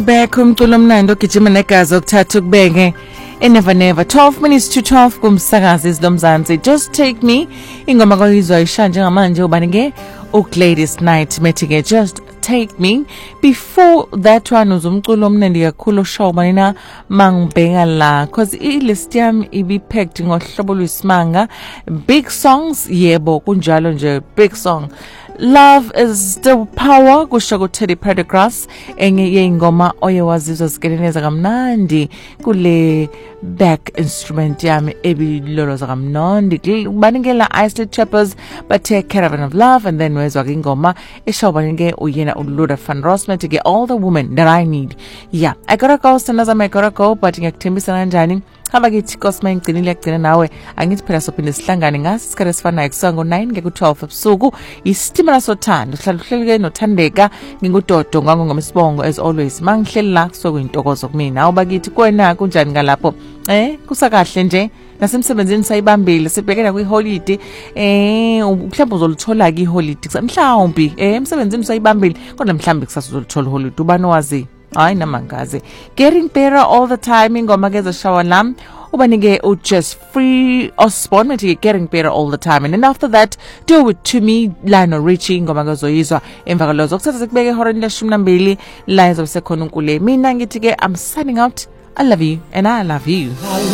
Back umculo omnandi ogijima negazi okuthatha ukubeke Never Never 12 minutes to 12 kumsakazi izilomzansi Just Take Me ingoma kwayizwa isha njengamanje ubanike uGladys Knight methi-ke Just Take Me. Before that one uzumculo omnandi kakhulu oshawubanina mangibheka la cause ilist yami ibipacked ngohlobo lwesimanga big songs yebo kunjalo nje big song Love is Still Power kusho kuTeddy Pendergrass enye yeingoma oyewazizwa zikeleleza kamnandi kule back instrument yami ebiloloza kamnandi kubanikela Isley Chappers bathe Caravan of Love and then wezwa ingoma eshawubanike uyena uLuda Van Rossum to get all the women that I need. Yeah, I gotta go I gotta go but ngiyakuthembisa kanjani hamba kithi Cosma ingcinile yagcina nawe angithi phela sophinde sihlangane ngasi isikhathi esifanayo kusango 9 ngeke-12 ebusuku isitimela sothando sihlaluhleleke nothandeka ngingudodo ngangomsibongo as always mangihleli la kusokuyintokozo kumina awuba kithi kwena kunjani ngalapho kusakahle nje nasemsebenzini sayibambile sibhekena kwiholiday mhlawumbe uzolithola ke iholiday mhlawumbe emsebenzini sayibambile kodwa mhlawumbe kusasa uzolithola iholiday ubani wazi hayi namangaze getting better all the time ingoma keza shower lam ubanike just free Osborne methi getting better all the time and then after that do it to me Lionel Richie ingoma kazoyizwa emvakalozo kusasa sekubeke ihora le-12 la izobe sekhona unkule mina ngithi ke I'm signing out I love you and I love you